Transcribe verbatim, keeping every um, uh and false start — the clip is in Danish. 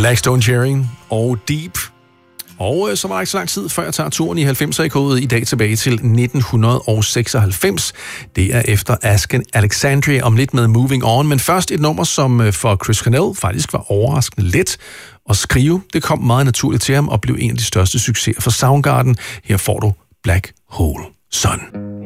Black Stone Cherry og Deep. Og øh, så var det ikke så lang tid, før jeg tager turen i halvfemser-kodet i dag tilbage til nitten seksoghalvfems. Det er efter Asken Alexandria om lidt med Moving On, men først et nummer, som øh, for Chris Cornell faktisk var overraskende let at skrive. Det kom meget naturligt til ham og blev en af de største succeser for Soundgarden. Her får du Black Hole Sun.